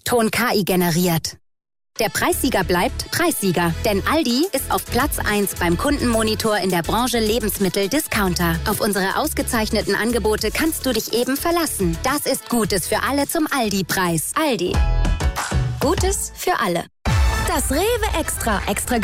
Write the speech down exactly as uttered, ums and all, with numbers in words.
Ton K I generiert. Der Preissieger bleibt Preissieger, denn Aldi ist auf Platz eins beim Kundenmonitor in der Branche Lebensmittel-Discounter. Auf unsere ausgezeichneten Angebote kannst du dich eben verlassen. Das ist Gutes für alle zum Aldi-Preis. Aldi. Gutes für alle. Das Rewe Extra. Extra